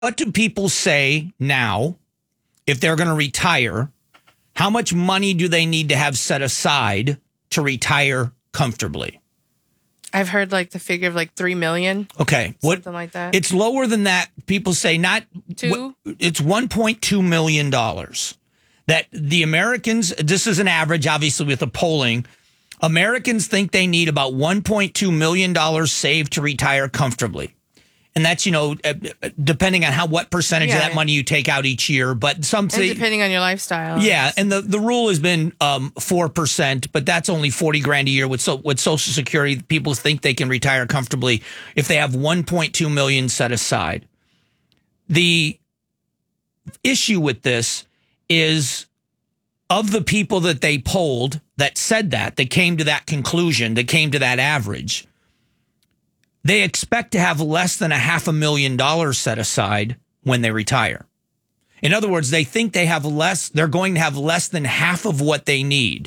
What do people say now if they're going to retire? How much money do they need to have set aside to retire comfortably? I've heard like the figure of like 3 million. Okay. Something like that. It's lower than that. People say not Two? It's $1.2 million that the Americans, this is an average, obviously with the polling, Americans think they need about $1.2 million saved to retire comfortably. And that's, depending on what percentage of that money you take out each year. But some say, and depending on your lifestyle. Yeah. And the rule has been 4%, but that's only $40,000 a year with Social Security. People think they can retire comfortably if they have 1.2 million set aside. The issue with this is, of the people that they polled that said that, they came to that conclusion, that came to that average, they expect to have less than $500,000 set aside when they retire. In other words, they think they're going to have less than half of what they need.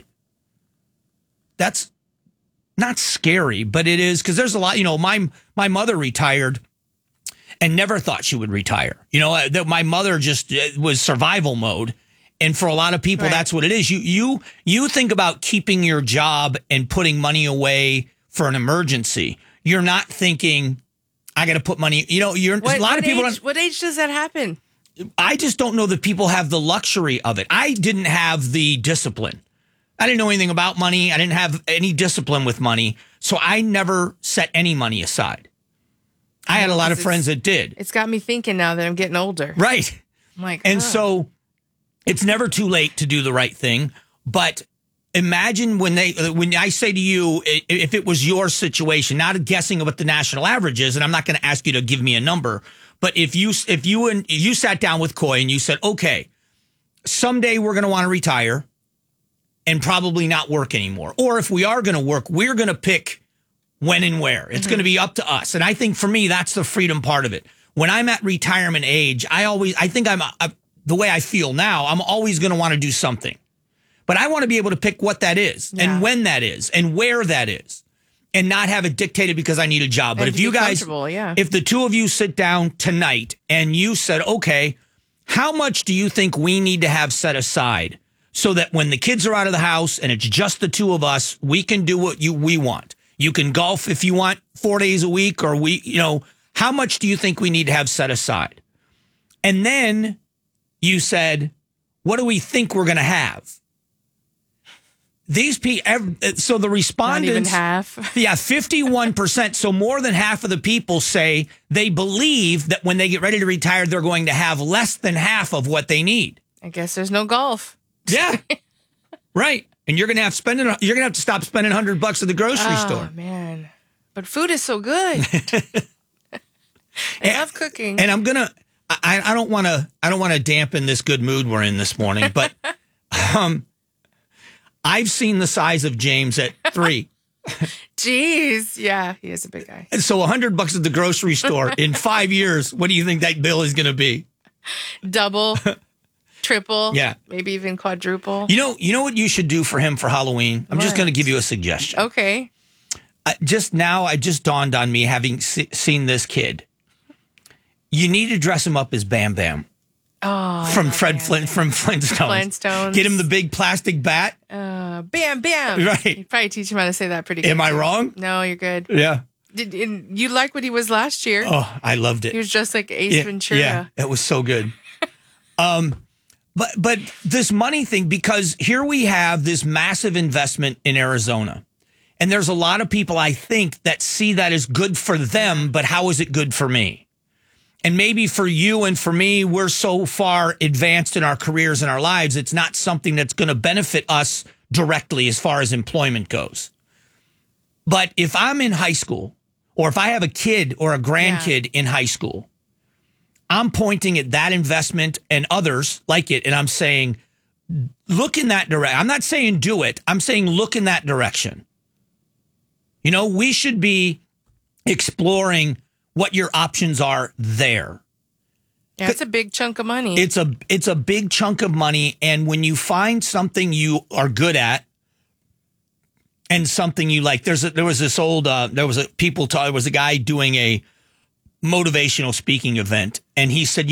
That's not scary, but it is, because there's a lot, my mother retired and never thought she would retire. My mother just was survival mode. And for a lot of people, That's what it is. You think about keeping your job and putting money away for an emergency. You're not thinking, I got to put money. A lot of people. What age does that happen? I just don't know that people have the luxury of it. I didn't have the discipline. I didn't know anything about money. I didn't have any discipline with money. So I never set any money aside. I had a lot of friends that did. It's got me thinking now that I'm getting older. Right. I'm like, so it's never too late to do the right thing. But imagine when I say to you, if it was your situation, not guessing what the national average is, and I'm not going to ask you to give me a number, but if you sat down with Coy and you said, okay, someday we're going to want to retire and probably not work anymore. Or if we are going to work, we're going to pick when and where. It's going to be up to us. And I think for me, that's the freedom part of it. When I'm at retirement age, I think the way I feel now, I'm always going to want to do something. But I want to be able to pick what that is and when that is and where that is and not have it dictated because I need a job. But if you guys, if the two of you sit down tonight and you said, okay, how much do you think we need to have set aside so that when the kids are out of the house and it's just the two of us, we can do what we want? You can golf if you want 4 days a week, or how much do you think we need to have set aside? And then you said, what do we think we're going to have? These people, so the respondents, not even half. Yeah, 51%. So more than half of the people say they believe that when they get ready to retire, they're going to have less than half of what they need. I guess there's no golf. Yeah, right. And you're going to have to stop spending $100 at the grocery store. Oh man, but food is so good. I love cooking, and I don't want to dampen this good mood we're in this morning, but I've seen the size of James at 3. Jeez. Yeah, he is a big guy. And so $100 at the grocery store in 5 years, what do you think that bill is going to be? Double, triple, yeah, maybe even quadruple. You know what you should do for him for Halloween? I'm just going to give you a suggestion. Okay. It just dawned on me, having seen this kid. You need to dress him up as Bam Bam. Oh, from Flintstones. Get him the big plastic bat. Bam, bam. Right. You'd probably teach him how to say that pretty good. Am I wrong? No, you're good. Yeah. You like what he was last year? Oh, I loved it. He was just like Ace Ventura. Yeah, it was so good. But this money thing, because here we have this massive investment in Arizona. And there's a lot of people, I think, that see that as good for them, but how is it good for me? And maybe for you and for me, we're so far advanced in our careers and our lives, it's not something that's going to benefit us directly as far as employment goes. But if I'm in high school, or if I have a kid or a grandkid in high school, I'm pointing at that investment and others like it, and I'm saying, look in that direction. I'm not saying do it. I'm saying look in that direction. We should be exploring what your options are there. Yeah, it's a big chunk of money. It's a big chunk of money, and when you find something you are good at and something you like, there was a guy doing motivational speaking event, and he said,